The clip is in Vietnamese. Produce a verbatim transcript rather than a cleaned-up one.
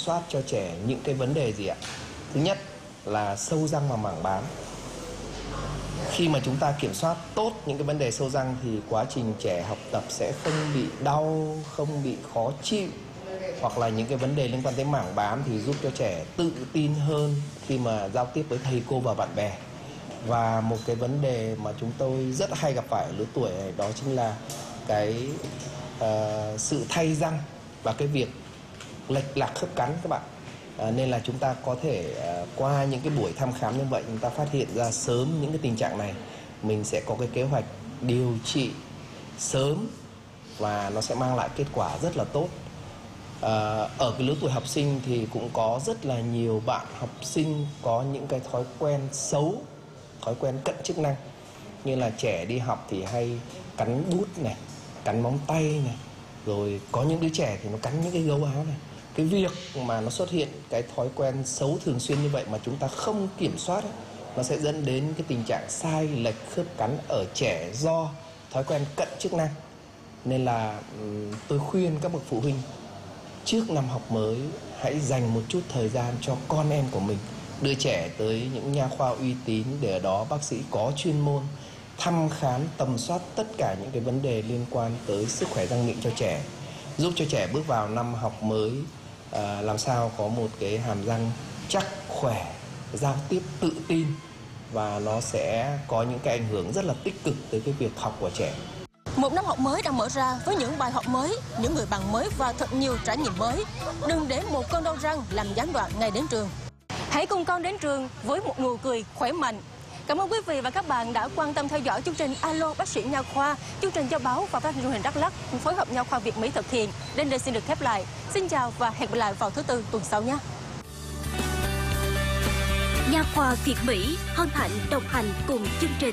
soát cho trẻ những cái vấn đề gì ạ? Thứ nhất là sâu răng và mảng bám. Khi mà chúng ta kiểm soát tốt những cái vấn đề sâu răng thì quá trình trẻ học tập sẽ không bị đau, không bị khó chịu. Hoặc là những cái vấn đề liên quan tới mảng bám thì giúp cho trẻ tự tin hơn khi mà giao tiếp với thầy cô và bạn bè. Và một cái vấn đề mà chúng tôi rất hay gặp phải ở lứa tuổi này đó chính là cái uh, sự thay răng và cái việc lệch lạc khớp cắn các bạn. À, nên là chúng ta có thể uh, qua những cái buổi thăm khám như vậy chúng ta phát hiện ra sớm những cái tình trạng này. Mình sẽ có cái kế hoạch điều trị sớm và nó sẽ mang lại kết quả rất là tốt. À, ở cái lứa tuổi học sinh thì cũng có rất là nhiều bạn học sinh có những cái thói quen xấu, thói quen cận chức năng, như là trẻ đi học thì hay cắn bút này, cắn móng tay này, rồi có những đứa trẻ thì nó cắn những cái gấu áo này. Cái việc mà nó xuất hiện cái thói quen xấu thường xuyên như vậy mà chúng ta không kiểm soát ấy, nó sẽ dẫn đến cái tình trạng sai lệch khớp cắn ở trẻ do thói quen cận chức năng. Nên là tôi khuyên các bậc phụ huynh trước năm học mới hãy dành một chút thời gian cho con em của mình, đưa trẻ tới những nha khoa uy tín để ở đó bác sĩ có chuyên môn thăm khám tầm soát tất cả những cái vấn đề liên quan tới sức khỏe răng miệng cho trẻ, giúp cho trẻ bước vào năm học mới à, làm sao có một cái hàm răng chắc, khỏe, giao tiếp tự tin, và nó sẽ có những cái ảnh hưởng rất là tích cực tới cái việc học của trẻ. Một năm học mới đang mở ra với những bài học mới, những người bạn mới và thật nhiều trải nghiệm mới. Đừng để một cơn đau răng làm gián đoạn ngày đến trường. Hãy cùng con đến trường với một nụ cười khỏe mạnh. Cảm ơn quý vị và các bạn đã quan tâm theo dõi chương trình Alo Bác sĩ Nha khoa, chương trình do báo và phát thanh truyền hình Đắk Lắk phối hợp Nha khoa Việt Mỹ thực hiện. Đến đây xin được khép lại. Xin chào và hẹn gặp lại vào thứ Tư tuần sau nhé. Nha khoa Việt Mỹ hân hạnh đồng hành cùng chương trình.